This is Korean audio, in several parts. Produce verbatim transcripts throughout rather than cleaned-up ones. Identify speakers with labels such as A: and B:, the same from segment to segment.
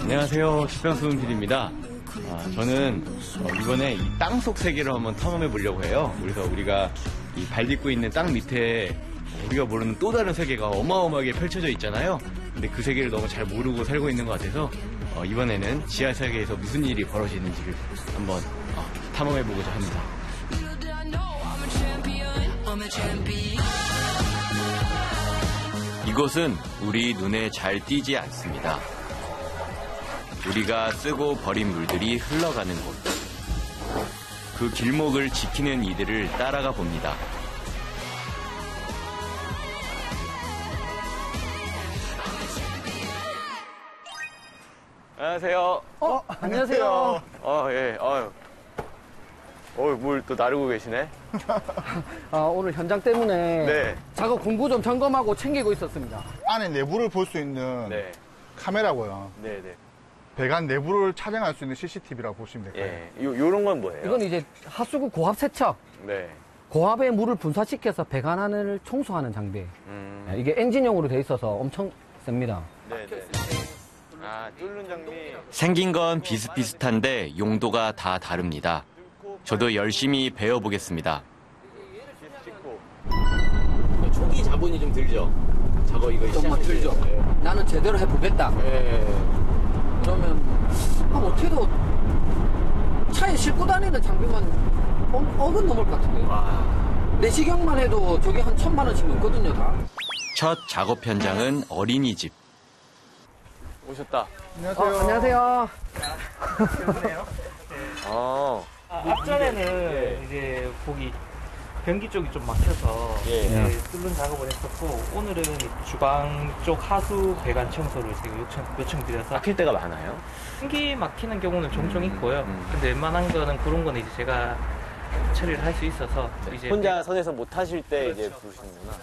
A: 안녕하세요. 식상수훈필입니다. 아, 저는 어, 이번에 이 땅속 세계를 한번 탐험해 보려고 해요. 그래서 우리가 이 발 딛고 있는 땅 밑에 우리가 모르는 또 다른 세계가 어마어마하게 펼쳐져 있잖아요. 근데 그 세계를 너무 잘 모르고 살고 있는 것 같아서 어, 이번에는 지하 세계에서 무슨 일이 벌어지는지를 한번 어, 탐험해 보고자 합니다. 이곳은 우리 눈에 잘 띄지 않습니다. 우리가 쓰고 버린 물들이 흘러가는 곳. 그 길목을 지키는 이들을 따라가 봅니다. 안녕하세요.
B: 어, 안녕하세요.
A: 어, 예, 어유. 어, 물 또 나르고 계시네.
B: 아, 오늘 현장 때문에
A: 네.
B: 작업 공구 좀 점검하고 챙기고 있었습니다.
C: 안에 내부를 볼 수 있는
A: 네.
C: 카메라고요.
A: 네, 네.
C: 배관 내부를 촬영할 수 있는 씨씨티비라고 보시면 될 거예요.
A: 예. 요, 요런 건 뭐예요?
B: 이건 이제 하수구 고압 세척.
A: 네.
B: 고압의 물을 분사시켜서 배관 안을 청소하는 장비.
A: 음.
B: 이게 엔진용으로 돼 있어서 엄청 셉니다.
A: 네, 네. 아, 뚫는 장비.
D: 생긴 건 비슷비슷한데 용도가 다 다릅니다. 저도 열심히 배워보겠습니다.
A: 초기 자본이 좀 들죠? 작업 이거
B: 정말 들죠.
A: 네.
B: 나는 제대로 해보겠다.
A: 네.
B: 그러면 아, 어떻게도 차에 싣고 다니는 장비만 어, 억은 넘을 것 같은데.
A: 와.
B: 내시경만 해도 저게 한 천만 원씩 넘거든요, 다.
D: 첫 작업 현장은 어린이집.
A: 오셨다.
C: 안녕하세요.
B: 어, 안녕하세요.
A: 어.
E: 아, 앞전에는 이제 거기 변기 쪽이 좀 막혀서
A: 예.
E: 이제 뚫는 작업을 했었고, 오늘은 주방 쪽 하수 배관 청소를 제가 요청, 요청드려서
A: 막힐 때가 많아요?
E: 변기 막히는 경우는 종종 있고요.
A: 음.
E: 근데 웬만한 거는 그런 거는 이제 제가 처리를 할 수 있어서 이제
A: 혼자 선에서 못 하실 때
E: 그렇죠.
A: 이제 부르시는구나.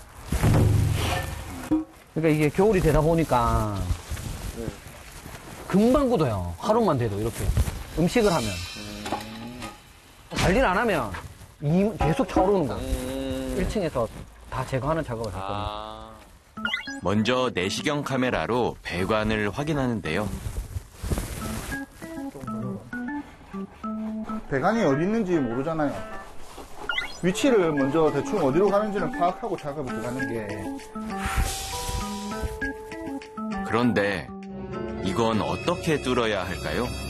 B: 그러니까 이게 겨울이 되다 보니까
A: 음.
B: 금방 굳어요. 하루만 돼도 이렇게 음식을 하면 관리를 안 하면 이- 계속 차오르는 거예요.
A: 음.
B: 일 층에서 다 제거하는 작업을 할 겁니다.
A: 아.
D: 먼저 내시경 카메라로 배관을 확인하는데요.
C: 배관이 어디 있는지 모르잖아요. 위치를 먼저 대충 어디로 가는지는 파악하고 작업을 들어가는 게.
D: 그런데 이건 어떻게 뚫어야 할까요?